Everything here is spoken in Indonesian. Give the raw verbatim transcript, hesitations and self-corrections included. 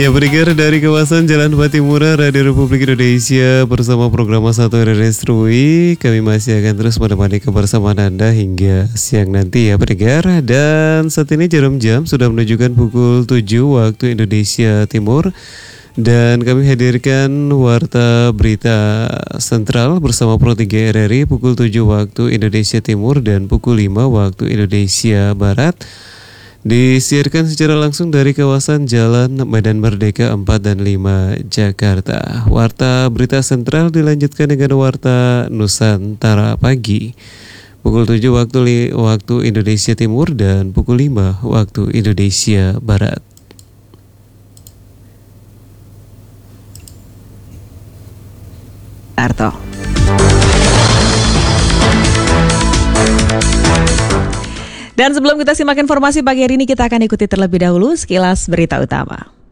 Ya, pendengar dari kawasan Jalan Patimura Radio Republik Indonesia bersama program satu R R S Rui, kami masih akan terus menemani kebersamaan Anda hingga siang nanti ya pendengar. Dan saat ini jarum jam sudah menunjukkan pukul tujuh waktu Indonesia Timur. Dan kami hadirkan Warta Berita Sentral bersama Pro tiga R R I pukul tujuh waktu Indonesia Timur dan pukul lima waktu Indonesia Barat. Disiarkan secara langsung dari kawasan Jalan Medan Merdeka empat dan lima Jakarta. Warta Berita Sentral dilanjutkan dengan Warta Nusantara Pagi pukul tujuh waktu, li- waktu Indonesia Timur dan pukul lima waktu Indonesia Barat. Arto. Dan sebelum kita simak informasi pagi hari ini, kita akan ikuti terlebih dahulu sekilas berita utama.